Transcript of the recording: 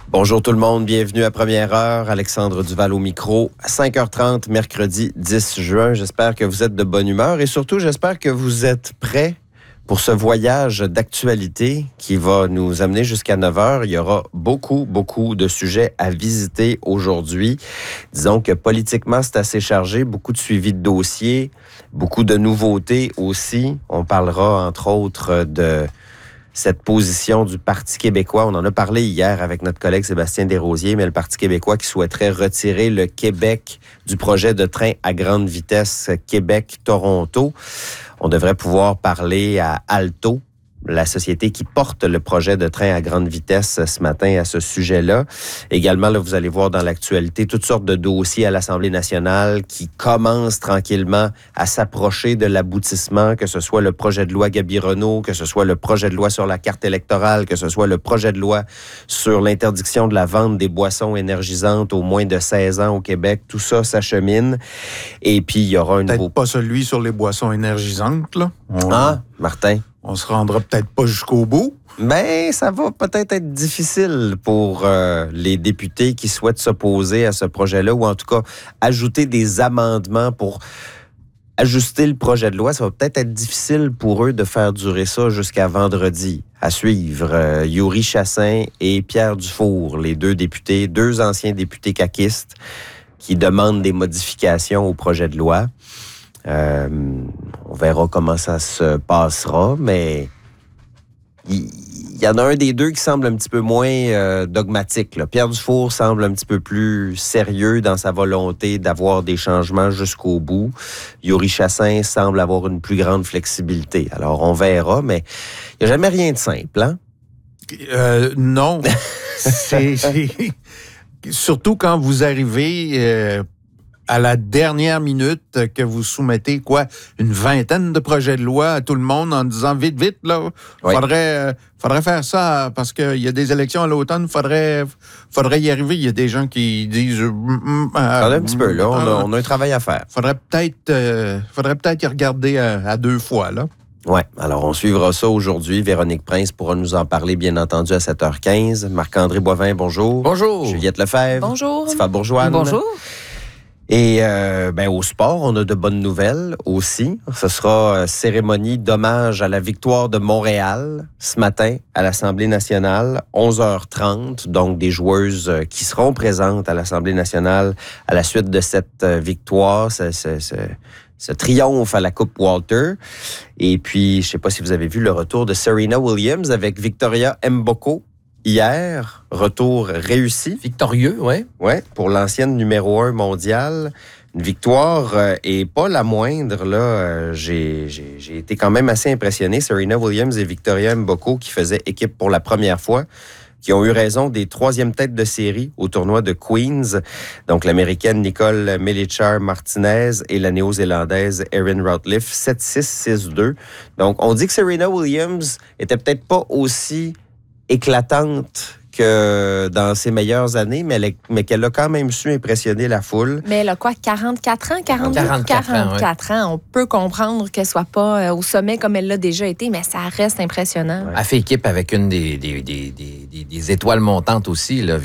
Bonjour tout le monde, bienvenue à Première Heure. Alexandre Duval au micro, à 5h30, mercredi 10 juin. J'espère que vous êtes de bonne humeur et surtout, j'espère que vous êtes prêts pour ce voyage d'actualité qui va nous amener jusqu'à 9h. Il y aura beaucoup de sujets à visiter aujourd'hui. Disons que politiquement, c'est assez chargé, beaucoup de suivi de dossiers, beaucoup de nouveautés aussi. On parlera entre autres de cette position du Parti québécois. On en a parlé hier avec notre collègue Sébastien Desrosiers, mais le Parti québécois qui souhaiterait retirer le Québec du projet de train à grande vitesse Québec-Toronto. On devrait pouvoir parler à Alto, la société qui porte le projet de train à grande vitesse ce matin à ce sujet-là. Également, là, vous allez voir dans l'actualité toutes sortes de dossiers à l'Assemblée nationale qui commencent tranquillement à s'approcher de l'aboutissement, que ce soit le projet de loi Gabironneau, que ce soit le projet de loi sur la carte électorale, que ce soit le projet de loi sur l'interdiction de la vente des boissons énergisantes aux moins de 16 ans au Québec. Tout ça s'achemine. Et puis, il y aura un peut-être nouveau... pas celui sur les boissons énergisantes, là. Martin? On se rendra peut-être pas jusqu'au bout. Mais ça va peut-être être difficile pour les députés qui souhaitent s'opposer à ce projet-là ou en tout cas ajouter des amendements pour ajuster le projet de loi. Ça va peut-être être difficile pour eux de faire durer ça jusqu'à vendredi. À suivre, Yuri Chassin et Pierre Dufour, les deux anciens députés caquistes qui demandent des modifications au projet de loi. On verra comment ça se passera, mais il y en a un des deux qui semble un petit peu moins dogmatique, là. Pierre Dufour semble un petit peu plus sérieux dans sa volonté d'avoir des changements jusqu'au bout. Yuri Chassin semble avoir une plus grande flexibilité. Alors, on verra, mais il n'y a jamais rien de simple, hein? Non. c'est surtout quand vous arrivez... à la dernière minute que vous soumettez, une vingtaine de projets de loi à tout le monde en disant vite, là, oui. faudrait faire ça parce qu'il y a des élections à l'automine, faudrait y arriver. Il y a des gens qui disent... Attendez un petit peu, là, on a un travail à faire. Faudrait peut-être y regarder à deux fois, là. Oui, alors on suivra ça aujourd'hui. Véronique Prince pourra nous en parler, bien entendu, à 7h15. Marc-André Boivin, bonjour. Bonjour. Juliette Lefebvre. Bonjour. Tifa Bourgeois. Bonjour. Et au sport, on a de bonnes nouvelles aussi. Ce sera cérémonie d'hommage à la victoire de Montréal ce matin à l'Assemblée nationale, 11h30. Donc, des joueuses qui seront présentes à l'Assemblée nationale à la suite de cette victoire, ce triomphe à la Coupe Walter. Et puis, je ne sais pas si vous avez vu le retour de Serena Williams avec Victoria Mboko. Hier, retour réussi. Victorieux, oui. Oui, pour l'ancienne numéro 1 mondiale. Une victoire et pas la moindre, là. J'ai été quand même assez impressionné. Serena Williams et Victoria Mboko qui faisaient équipe pour la première fois, qui ont eu raison des troisièmes têtes de série au tournoi de Queens. Donc, l'Américaine Nicole Melichar-Martinez et la Néo-Zélandaise Erin Routliffe, 7-6, 6-2. Donc, on dit que Serena Williams était peut-être pas aussi éclatante que dans ses meilleures années, mais qu'elle a quand même su impressionner la foule. Mais elle a 44 ans? 44 ans. On peut comprendre qu'elle soit pas au sommet comme elle l'a déjà été, mais ça reste impressionnant. Ouais. Elle fait équipe avec une des étoiles montantes aussi, là,